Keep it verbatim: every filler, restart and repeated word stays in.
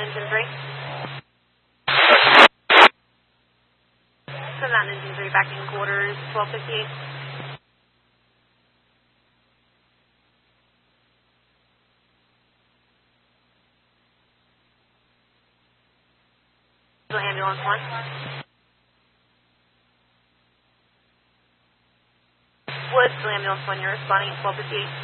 engine three. Send that engine three back in quarters, twelve fifty-eight. Ambulance one. Woods to ambulance one, you're responding at twelve fifty-eight.